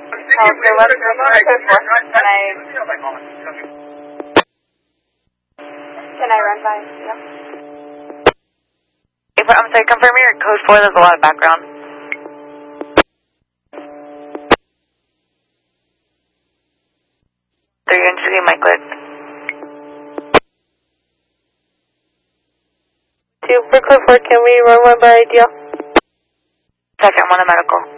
Okay, what's the can I run by? Yeah. I'm sorry, confirm your code 4, there's a lot of background. 3 inches, you might click. 2 for code 4, can we run one by ideal? Second, I'm on the medical.